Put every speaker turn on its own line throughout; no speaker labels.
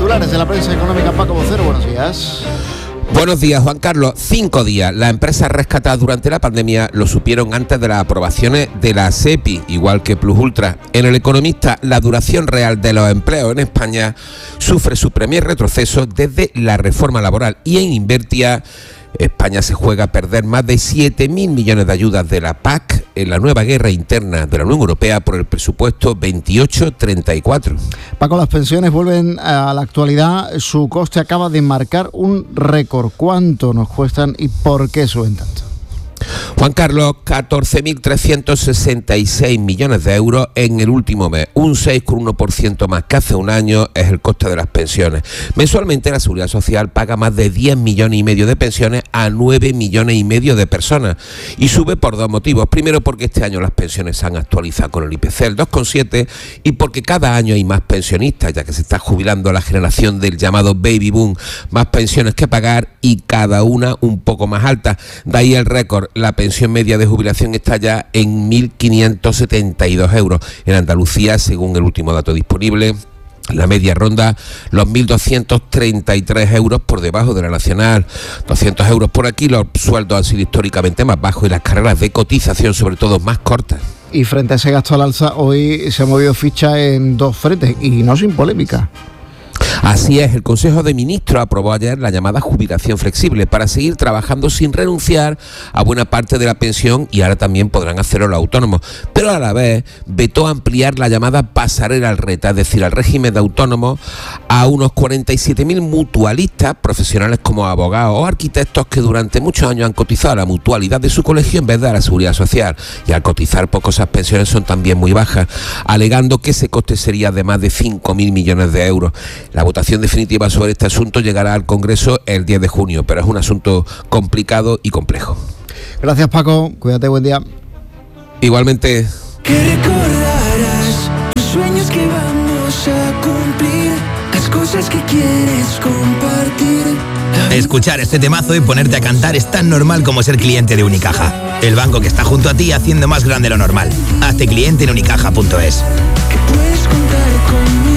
titulares de la prensa económica. Paco Vocero, buenos días.
Buenos días, Juan Carlos. 5 días. Las empresas rescatadas durante la pandemia lo supieron antes de las aprobaciones de la SEPI, igual que Plus Ultra. En El Economista, la duración real de los empleos en España sufre su primer retroceso desde la reforma laboral. Y en Invertia, España se juega a perder más de 7.000 millones de ayudas de la PAC en la nueva guerra interna de la Unión Europea por el presupuesto 28-34.
Paco, las pensiones vuelven a la actualidad. Su coste acaba de marcar un récord. ¿Cuánto nos cuestan y por qué suben tanto?
Juan Carlos, 14.366 millones de euros en el último mes, un 6,1% más que hace un año es el coste de las pensiones. Mensualmente la Seguridad Social paga más de 10 millones y medio de pensiones a 9 millones y medio de personas y sube por dos motivos. Primero, porque este año las pensiones se han actualizado con el IPC, el 2,7, y porque cada año hay más pensionistas, ya que se está jubilando la generación del llamado baby boom, más pensiones que pagar y cada una un poco más alta. De ahí el récord. La pensión media de jubilación está ya en 1.572 euros. En Andalucía, según el último dato disponible, la media ronda los 1.233 euros por debajo de la nacional. 200 euros por aquí. Los sueldos han sido históricamente más bajos y las carreras de cotización, sobre todo, más cortas.
Y frente a ese gasto al alza, hoy se ha movido ficha en dos frentes y no sin polémica.
Así es, el Consejo de Ministros aprobó ayer la llamada jubilación flexible para seguir trabajando sin renunciar a buena parte de la pensión, y ahora también podrán hacerlo los autónomos, pero a la vez vetó ampliar la llamada pasarela al reta, es decir, al régimen de autónomos, a unos 47.000 mutualistas, profesionales como abogados o arquitectos que durante muchos años han cotizado a la mutualidad de su colegio en vez de a la Seguridad Social, y al cotizar poco esas pensiones son también muy bajas, alegando que ese coste sería de más de 5.000 millones de euros. La votación definitiva sobre este asunto llegará al Congreso el 10 de junio, pero es un asunto complicado y complejo.
Gracias, Paco. Cuídate, buen día.
Igualmente.
Que recordarás los sueños que vamos a cumplir, las cosas que quieres compartir.
Escuchar este temazo y ponerte a cantar es tan normal como ser cliente de Unicaja, el banco que está junto a ti haciendo más grande lo normal. Hazte cliente en unicaja.es.
Que puedes contar conmigo.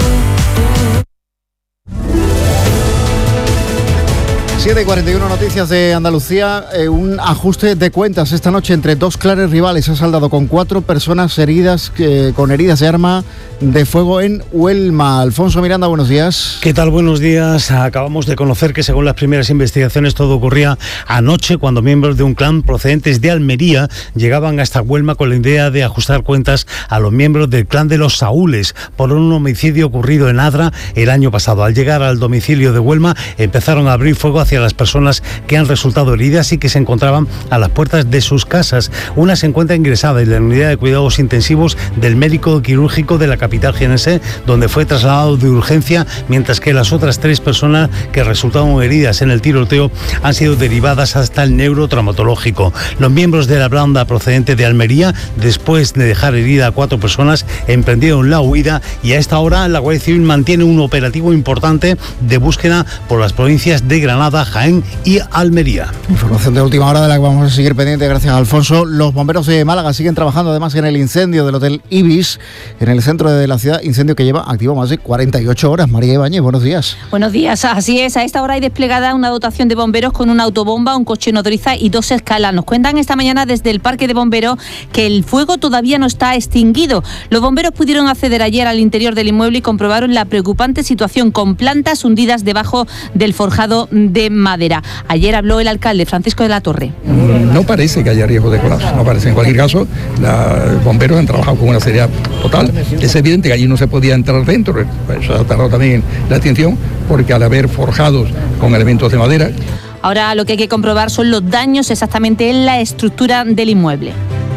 7:41, noticias de Andalucía. Un ajuste de cuentas esta noche entre dos claros rivales. Se ha saldado con 4 personas heridas, con heridas de arma de fuego en Huelma. Alfonso Miranda, buenos días.
¿Qué tal? Buenos días. Acabamos de conocer que según las primeras investigaciones todo ocurría anoche cuando miembros de un clan procedentes de Almería llegaban hasta Huelma con la idea de ajustar cuentas a los miembros del clan de los Saúles por un homicidio ocurrido en Adra el año pasado. Al llegar al domicilio de Huelma empezaron a abrir fuego hacia las personas que han resultado heridas y que se encontraban a las puertas de sus casas. Una se encuentra ingresada en la unidad de cuidados intensivos del médico quirúrgico de la capital jienense, donde fue trasladado de urgencia, mientras que las otras 3 personas que resultaron heridas en el tiroteo han sido derivadas hasta el neurotraumatológico. Los miembros de la banda procedente de Almería, después de dejar herida a 4 personas, emprendieron la huida y a esta hora la Guardia Civil mantiene un operativo importante de búsqueda por las provincias de Granada, Jaén y Almería.
Información de última hora de la que vamos a seguir pendiente, gracias Alfonso. Los bomberos de Málaga siguen trabajando además en el incendio del Hotel Ibis, en el centro de la ciudad, incendio que lleva activo más de 48 horas. María Ibáñez, buenos días.
Buenos días, así es, a esta hora hay desplegada una dotación de bomberos con una autobomba, un coche nodriza y 2 escalas. Nos cuentan esta mañana desde el parque de bomberos que el fuego todavía no está extinguido. Los bomberos pudieron acceder ayer al interior del inmueble y comprobaron la preocupante situación con plantas hundidas debajo del forjado de madera. Ayer habló el alcalde Francisco de la Torre.
No parece que haya riesgo de colapso, no parece. En cualquier caso, los bomberos han trabajado con una seriedad total. Es evidente que allí no se podía entrar dentro, eso ha tardado también la atención, porque al haber forjados con elementos de madera.
Ahora lo que hay que comprobar son los daños exactamente en la estructura del inmueble.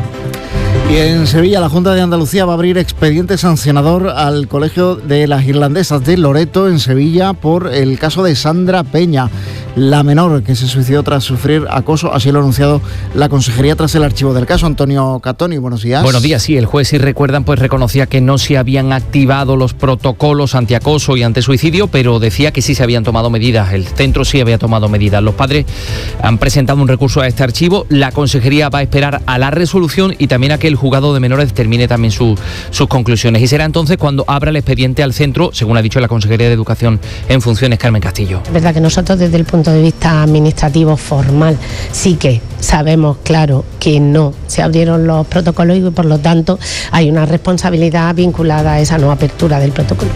Y en Sevilla, la Junta de Andalucía va a abrir expediente sancionador al Colegio de las Irlandesas de Loreto, en Sevilla, por el caso de Sandra Peña. la menor que se suicidó tras sufrir acoso. Así lo ha anunciado la Consejería tras el archivo del caso. Antonio Catoni, buenos días.
Buenos días, sí, el juez, si recuerdan, pues reconocía que no se habían activado los protocolos antiacoso y antisuicidio, pero decía que sí se habían tomado medidas, el centro sí había tomado medidas. Los padres han presentado un recurso a este archivo, la Consejería va a esperar a la resolución y también a que el juzgado de menores determine también sus conclusiones. Y será entonces cuando abra el expediente al centro, según ha dicho la Consejería de Educación en funciones, Carmen Castillo.
Es verdad que nosotros desde el punto de vista administrativo formal sí que sabemos, claro, que no se abrieron los protocolos y por lo tanto hay una responsabilidad vinculada a esa no apertura del protocolo.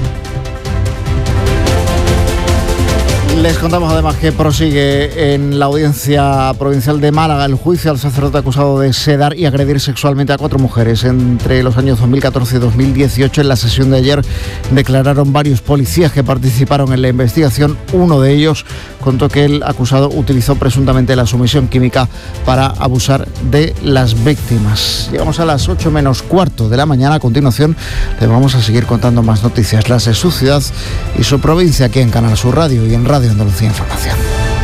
Les contamos además que prosigue en la Audiencia Provincial de Málaga el juicio al sacerdote acusado de sedar y agredir sexualmente a 4 mujeres entre los años 2014 y 2018. En la sesión de ayer declararon varios policías que participaron en la investigación. Uno de ellos contó que el acusado utilizó presuntamente la sumisión química para abusar de las víctimas. Llegamos a las 8 menos cuarto de la mañana. A continuación les vamos a seguir contando más noticias, las de su ciudad y su provincia, aquí en Canal Sur Radio y en Radio Andalucía Información.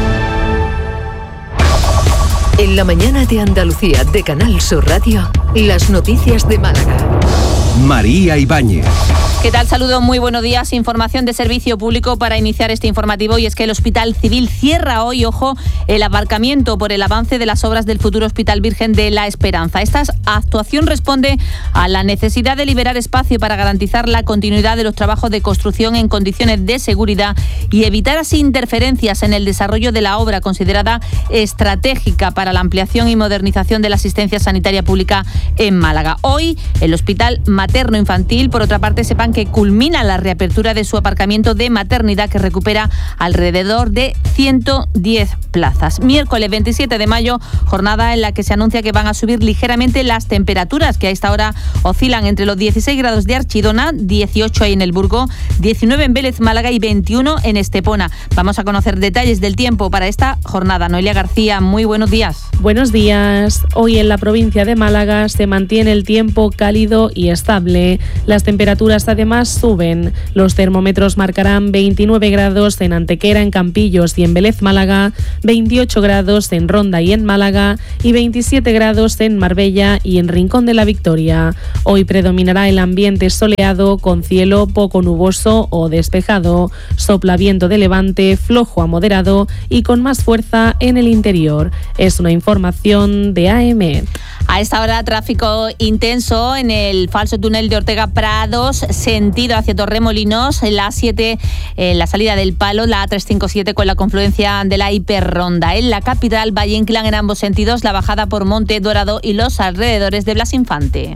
En la mañana de Andalucía de Canal Sur Radio, las noticias de Málaga.
María Ibáñez.
¿Qué tal? Saludos, muy buenos días. Información de servicio público para iniciar este informativo, y es que el Hospital Civil cierra hoy, ojo, el aparcamiento por el avance de las obras del futuro Hospital Virgen de la Esperanza. Esta actuación responde a la necesidad de liberar espacio para garantizar la continuidad de los trabajos de construcción en condiciones de seguridad y evitar así interferencias en el desarrollo de la obra, considerada estratégica para la ampliación y modernización de la asistencia sanitaria pública en Málaga. Hoy, el Hospital Materno-Infantil, por otra parte, sepan que culmina la reapertura de su aparcamiento de maternidad, que recupera alrededor de 110 plazas. Miércoles 27 de mayo, jornada en la que se anuncia que van a subir ligeramente las temperaturas, que a esta hora oscilan entre los 16 grados de Archidona, 18 ahí en El Burgo, 19 en Vélez, Málaga y 21 en Estepona. Vamos a conocer detalles del tiempo para esta jornada. Noelia García, muy buenos días.
Buenos días. Hoy en la provincia de Málaga se mantiene el tiempo cálido y estable. Las temperaturas además suben. Los termómetros marcarán 29 grados en Antequera, en Campillos y en Vélez, Málaga, 28 grados en Ronda y en Málaga y 27 grados en Marbella y en Rincón de la Victoria. Hoy predominará el ambiente soleado con cielo poco nuboso o despejado. Sopla viento de levante flojo a moderado y con más fuerza en el interior. Es una información de AEMET.
A esta hora, tráfico intenso en el falso túnel de Ortega Prados, sentido hacia Torremolinos, la A7, la salida del Palo, la A357 con la confluencia de la hiperronda. En la capital, Valle Inclán en ambos sentidos, la bajada por Monte Dorado y los alrededores de Blas Infante.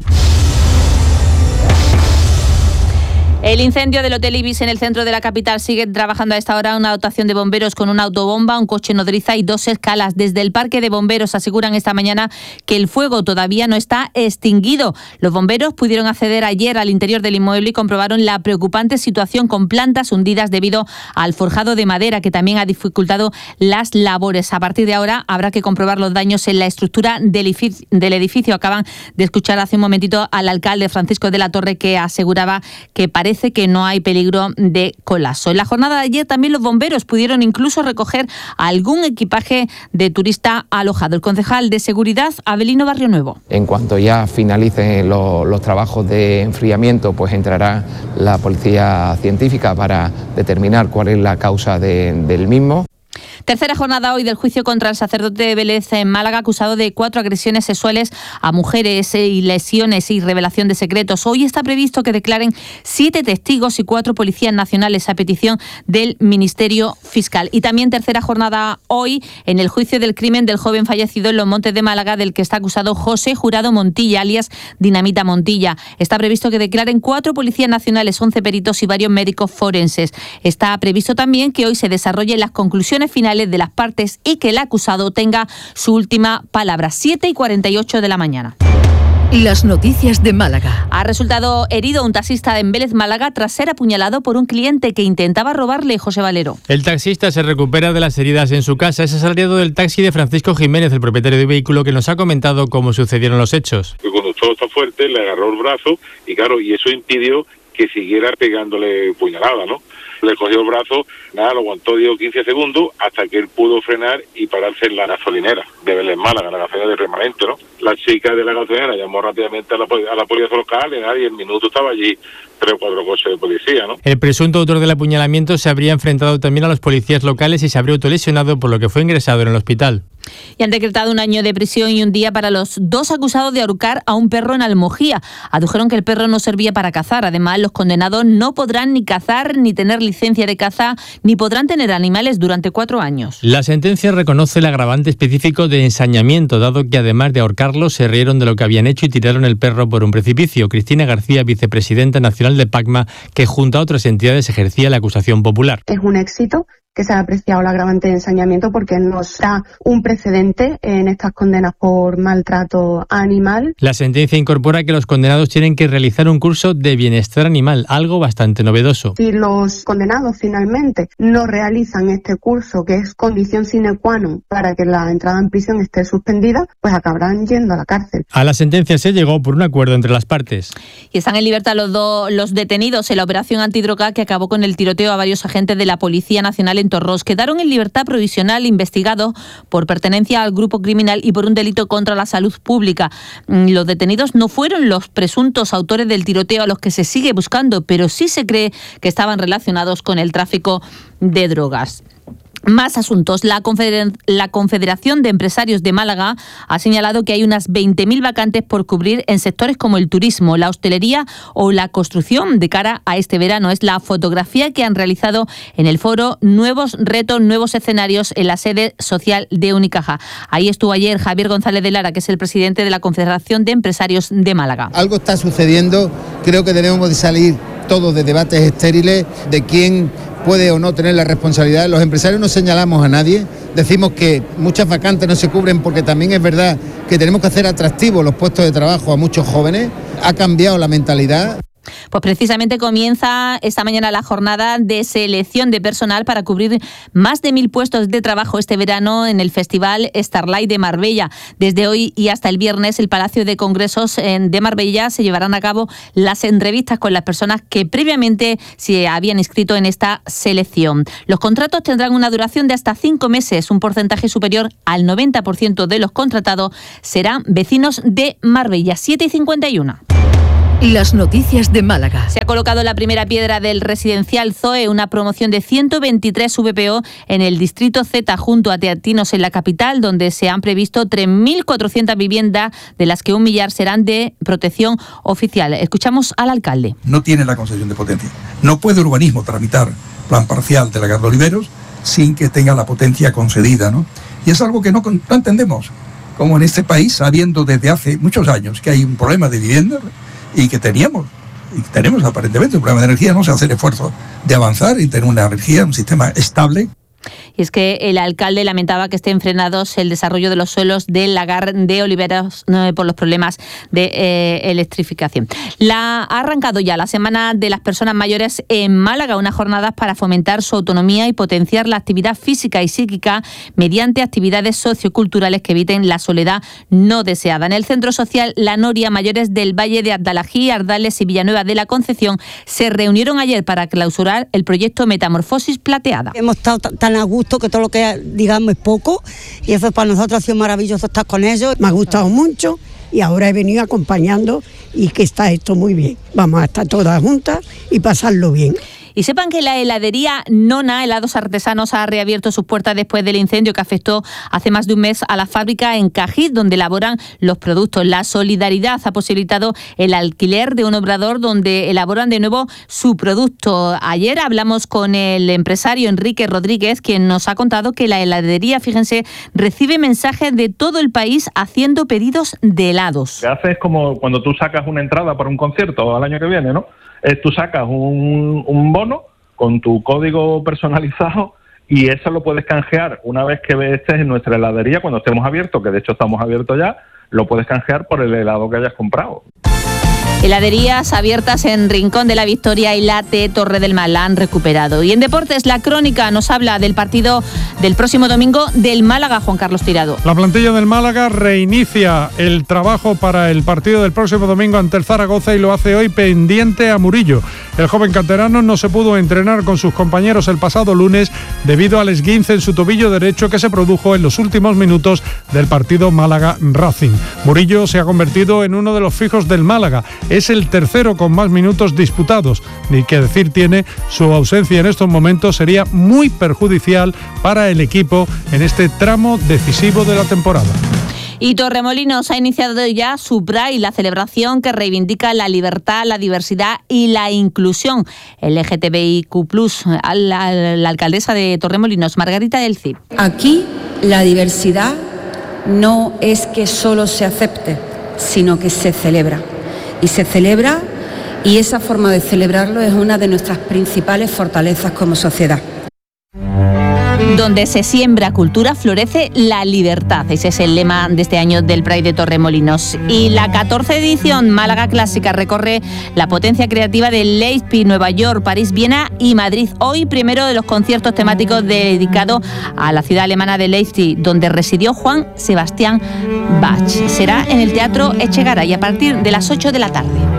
El incendio del Hotel Ibis en el centro de la capital sigue trabajando a esta hora una dotación de bomberos con una autobomba, un coche nodriza y 2 escalas. Desde el parque de bomberos aseguran esta mañana que el fuego todavía no está extinguido. Los bomberos pudieron acceder ayer al interior del inmueble y comprobaron la preocupante situación con plantas hundidas debido al forjado de madera, que también ha dificultado las labores. A partir de ahora habrá que comprobar los daños en la estructura del edificio. Acaban de escuchar hace un momentito al alcalde Francisco de la Torre, que aseguraba que parece que no hay peligro de colapso. En la jornada de ayer también los bomberos pudieron incluso recoger algún equipaje de turista alojado. El concejal de Seguridad, Abelino Barrionuevo.
En cuanto ya finalicen los trabajos de enfriamiento, pues entrará la policía científica para determinar cuál es la causa del mismo.
Tercera jornada hoy del juicio contra el sacerdote de Vélez en Málaga, acusado de 4 agresiones sexuales a mujeres y lesiones y revelación de secretos. Hoy está previsto que declaren 7 testigos y 4 policías nacionales a petición del Ministerio Fiscal. Y también tercera jornada hoy en el juicio del crimen del joven fallecido en Los Montes de Málaga, del que está acusado José Jurado Montilla, alias Dinamita Montilla. Está previsto que declaren 4 policías nacionales, 11 peritos y varios médicos forenses. Está previsto también que hoy se desarrollen las conclusiones finales de las partes y que el acusado tenga su última palabra. 7:48 de la mañana.
Las noticias de Málaga.
Ha resultado herido un taxista en Vélez, Málaga, tras ser apuñalado por un cliente que intentaba robarle. José Valero.
El taxista se recupera de las heridas en su casa. Es asalariado del taxi de Francisco Jiménez, el propietario del vehículo, que nos ha comentado cómo sucedieron los hechos.
El conductor está fuerte, le agarró el brazo y claro, y eso impidió que siguiera pegándole puñalada, ¿no? Le cogió el brazo, nada, lo aguantó 10 o 15 segundos hasta que él pudo frenar y pararse en la gasolinera de Vélez Málaga, la gasolinera de Remanente, ¿no? La chica de la gasolinera llamó rápidamente a la policía local y nadie, en minuto estaba allí 3 o 4 coches de policía, ¿no?
El presunto autor del apuñalamiento se habría enfrentado también a los policías locales y se habría autolesionado, por lo que fue ingresado en el hospital.
Y han decretado 1 año de prisión y 1 día para los 2 acusados de ahorcar a un perro en Almojía. Adujeron que el perro no servía para cazar. Además, los condenados no podrán ni cazar, ni tener licencia de caza, ni podrán tener animales durante 4 años.
La sentencia reconoce el agravante específico de ensañamiento, dado que además de ahorcarlos, se rieron de lo que habían hecho y tiraron el perro por un precipicio. Cristina García, vicepresidenta nacional de PACMA, que junto a otras entidades ejercía la acusación popular.
Es un éxito que se ha apreciado el agravante de ensañamiento porque nos da un precedente en estas condenas por maltrato animal.
La sentencia incorpora que los condenados tienen que realizar un curso de bienestar animal, algo bastante novedoso.
Si los condenados finalmente no realizan este curso, que es condición sine qua non para que la entrada en prisión esté suspendida, pues acabarán yendo a la cárcel.
A la sentencia se llegó por un acuerdo entre las partes.
Y están en libertad los detenidos en la operación antidroga que acabó con el tiroteo a varios agentes de la Policía Nacional en Torros. Quedaron en libertad provisional investigados por pertenencia al grupo criminal y por un delito contra la salud pública. Los detenidos no fueron los presuntos autores del tiroteo a los que se sigue buscando, pero sí se cree que estaban relacionados con el tráfico de drogas. Más asuntos. La Confederación de Empresarios de Málaga ha señalado que hay unas 20.000 vacantes por cubrir en sectores como el turismo, la hostelería o la construcción de cara a este verano. Es la fotografía que han realizado en el foro Nuevos Retos, Nuevos Escenarios en la sede social de Unicaja. Ahí estuvo ayer Javier González de Lara, que es el presidente de la Confederación de Empresarios de Málaga.
Algo está sucediendo. Creo que debemos de salir todos de debates estériles de quién puede o no tener la responsabilidad. Los empresarios no señalamos a nadie, decimos que muchas vacantes no se cubren porque también es verdad que tenemos que hacer atractivos los puestos de trabajo a muchos jóvenes. Ha cambiado la mentalidad.
Pues precisamente comienza esta mañana la jornada de selección de personal para cubrir más de 1.000 puestos de trabajo este verano en el Festival Starlight de Marbella. Desde hoy y hasta el viernes, el Palacio de Congresos de Marbella se llevarán a cabo las entrevistas con las personas que previamente se habían inscrito en esta selección. Los contratos tendrán una duración de hasta 5 meses. Un porcentaje superior al 90% de los contratados serán vecinos de Marbella. 7:51.
Las noticias de Málaga.
Se ha colocado la primera piedra del residencial Zoe, una promoción de 123 VPO en el distrito Z junto a Teatinos en la capital, donde se han previsto 3.400 viviendas, de las que 1 millar serán de protección oficial. Escuchamos al alcalde.
No tiene la concesión de potencia. No puede urbanismo tramitar plan parcial de la Garde Oliveros sin que tenga la potencia concedida, ¿no? Y es algo que no entendemos. Como en este país, sabiendo desde hace muchos años que hay un problema de vivienda, y que tenemos aparentemente un problema de energía, no se hace el esfuerzo de avanzar y tener una energía, un sistema estable.
Y es que el alcalde lamentaba que estén frenados el desarrollo de los suelos del lagar de Oliveros por los problemas de electrificación. Ha arrancado ya la Semana de las Personas Mayores en Málaga, unas jornadas para fomentar su autonomía y potenciar la actividad física y psíquica mediante actividades socioculturales que eviten la soledad no deseada. En el Centro Social La Noria, mayores del Valle de Ardalají, Ardales y Villanueva de la Concepción se reunieron ayer para clausurar el proyecto Metamorfosis Plateada.
Hemos estado tan a gusto que todo lo que digamos es poco y eso para nosotros ha sido maravilloso estar con ellos. Me ha gustado mucho y ahora he venido acompañando y que está esto muy bien. Vamos a estar todas juntas y pasarlo bien.
Y sepan que la heladería Nona Helados Artesanos ha reabierto sus puertas después del incendio que afectó hace más de un mes a la fábrica en Cajiz, donde elaboran los productos. La solidaridad ha posibilitado el alquiler de un obrador donde elaboran de nuevo su producto. Ayer hablamos con el empresario Enrique Rodríguez, quien nos ha contado que la heladería, fíjense, recibe mensajes de todo el país haciendo pedidos de helados.
Lo que hace es como cuando tú sacas una entrada para un concierto al año que viene, ¿no? Tú sacas un bono con tu código personalizado y eso lo puedes canjear una vez que estés en nuestra heladería, cuando estemos abiertos, que de hecho estamos abiertos ya, lo puedes canjear por el helado que hayas comprado.
Heladerías abiertas en Rincón de la Victoria y la Torre del Mar la han recuperado. Y en deportes, la crónica nos habla del partido del próximo domingo del Málaga, Juan Carlos Tirado.
La plantilla del Málaga reinicia el trabajo para el partido del próximo domingo ante el Zaragoza y lo hace hoy pendiente a Murillo. El joven canterano no se pudo entrenar con sus compañeros el pasado lunes debido al esguince en su tobillo derecho que se produjo en los últimos minutos del partido Málaga-Racing. Murillo se ha convertido en uno de los fijos del Málaga. Es el tercero con más minutos disputados. Ni que decir tiene, su ausencia en estos momentos sería muy perjudicial para el equipo en este tramo decisivo de la temporada.
Y Torremolinos ha iniciado ya su Pride, la celebración que reivindica la libertad, la diversidad y la inclusión LGTBIQ+. La alcaldesa de Torremolinos, Margarita del Cid.
Aquí la diversidad no es que solo se acepte, sino que se celebra. Y se celebra, y esa forma de celebrarlo es una de nuestras principales fortalezas como sociedad.
Donde se siembra cultura, florece la libertad. Ese es el lema de este año del Pride de Torremolinos. Y la 14ª edición Málaga Clásica recorre la potencia creativa de Leipzig, Nueva York, París, Viena y Madrid. Hoy, primero de los conciertos temáticos dedicado a la ciudad alemana de Leipzig, donde residió Juan Sebastián Bach. Será en el Teatro Echegaray a partir de las 8 de la tarde.